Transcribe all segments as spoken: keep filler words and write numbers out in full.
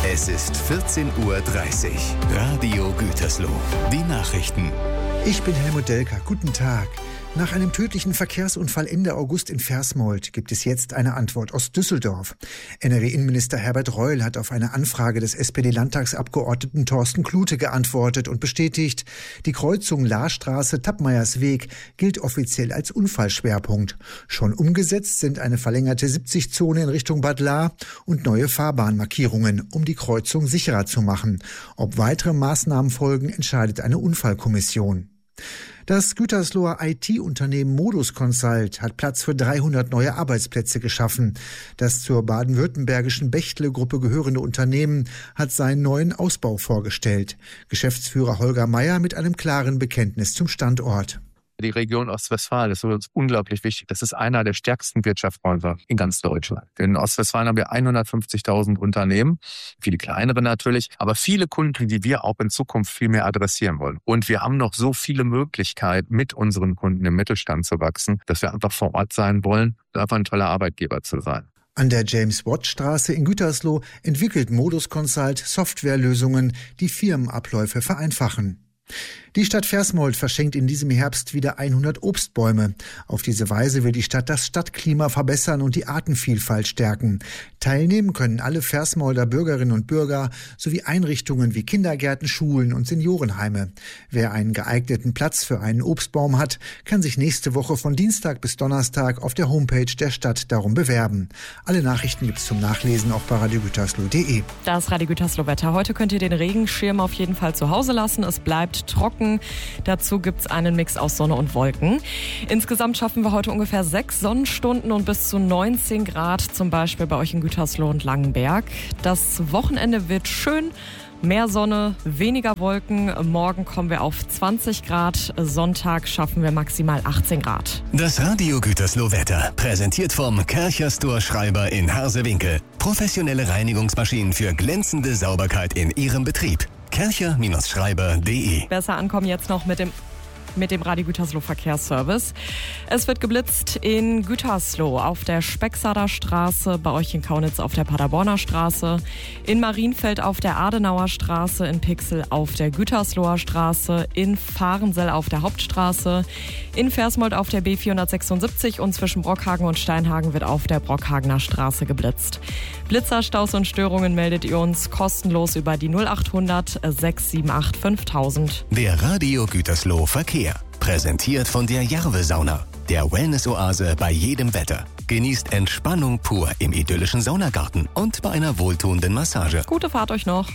Es ist vierzehn Uhr dreißig. Radio Gütersloh. Die Nachrichten. Ich bin Helmut Delker. Guten Tag. Nach einem tödlichen Verkehrsunfall Ende August in Versmold gibt es jetzt eine Antwort aus Düsseldorf. N R W-Innenminister Herbert Reul hat auf eine Anfrage des S P D-Landtagsabgeordneten Thorsten Klute geantwortet und bestätigt, die Kreuzung Lahrstraße-Tappmeiersweg gilt offiziell als Unfallschwerpunkt. Schon umgesetzt sind eine verlängerte siebzig-Zone in Richtung Bad Lahr und neue Fahrbahnmarkierungen, um die Kreuzung sicherer zu machen. Ob weitere Maßnahmen folgen, entscheidet eine Unfallkommission. Das Gütersloher I T-Unternehmen Modus Consult hat Platz für dreihundert neue Arbeitsplätze geschaffen. Das zur baden-württembergischen Bechtle-Gruppe gehörende Unternehmen hat seinen neuen Ausbau vorgestellt. Geschäftsführer Holger Meyer mit einem klaren Bekenntnis zum Standort. Die Region Ostwestfalen ist für uns unglaublich wichtig. Das ist einer der stärksten Wirtschaftshäuser in ganz Deutschland. In Ostwestfalen haben wir hundertfünfzigtausend Unternehmen, viele kleinere natürlich, aber viele Kunden, die wir auch in Zukunft viel mehr adressieren wollen. Und wir haben noch so viele Möglichkeiten, mit unseren Kunden im Mittelstand zu wachsen, dass wir einfach vor Ort sein wollen, einfach ein toller Arbeitgeber zu sein. An der James-Watt-Straße in Gütersloh entwickelt Modus Consult Softwarelösungen, die Firmenabläufe vereinfachen. Die Stadt Versmold verschenkt in diesem Herbst wieder hundert Obstbäume. Auf diese Weise will die Stadt das Stadtklima verbessern und die Artenvielfalt stärken. Teilnehmen können alle Versmolder Bürgerinnen und Bürger sowie Einrichtungen wie Kindergärten, Schulen und Seniorenheime. Wer einen geeigneten Platz für einen Obstbaum hat, kann sich nächste Woche von Dienstag bis Donnerstag auf der Homepage der Stadt darum bewerben. Alle Nachrichten gibt's zum Nachlesen auch bei radio gütersloh punkt de. Das Radio Gütersloh Wetter. Heute könnt ihr den Regenschirm auf jeden Fall zu Hause lassen. Es bleibt trocken. Dazu gibt es einen Mix aus Sonne und Wolken. Insgesamt schaffen wir heute ungefähr sechs Sonnenstunden und bis zu neunzehn Grad, zum Beispiel bei euch in Gütersloh und Langenberg. Das Wochenende wird schön. Mehr Sonne, weniger Wolken. Morgen kommen wir auf zwanzig Grad. Sonntag schaffen wir maximal achtzehn Grad. Das Radio Gütersloh Wetter, präsentiert vom Kercher Store Schreiber in Harsewinkel. Professionelle Reinigungsmaschinen für glänzende Sauberkeit in Ihrem Betrieb. kercher Schreiber punkt de. Besser ankommen jetzt noch mit dem mit dem Radio Gütersloh Verkehrsservice. Es wird geblitzt in Gütersloh auf der Specksader Straße, bei euch in Kaunitz auf der Paderborner Straße, in Marienfeld auf der Adenauer Straße, in Pixel auf der Gütersloher Straße, in Fahrensell auf der Hauptstraße, in Versmold auf der B vierhundertsechsundsiebzig und zwischen Brockhagen und Steinhagen wird auf der Brockhagener Straße geblitzt. Blitzer, Staus und Störungen meldet ihr uns kostenlos über die null achthundert sechs sieben acht fünftausend. Der Radio Gütersloh Verkehr. Präsentiert von der Jarve Sauna, der Wellness-Oase bei jedem Wetter. Genießt Entspannung pur im idyllischen Saunagarten und bei einer wohltuenden Massage. Gute Fahrt euch noch.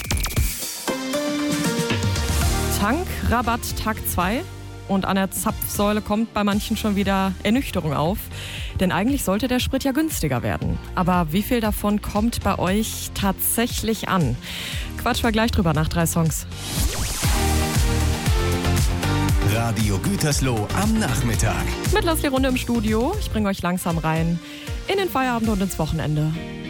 Tankrabatt Tag zwei. Und an der Zapfsäule kommt bei manchen schon wieder Ernüchterung auf. Denn eigentlich sollte der Sprit ja günstiger werden. Aber wie viel davon kommt bei euch tatsächlich an? Quatschen wir gleich drüber nach drei Songs. Radio Gütersloh am Nachmittag. Mit Leslie Runde im Studio. Ich bringe euch langsam rein in den Feierabend und ins Wochenende.